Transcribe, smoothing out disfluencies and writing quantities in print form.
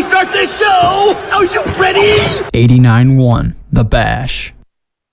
start the show? Are you ready? 89.1 The Bash.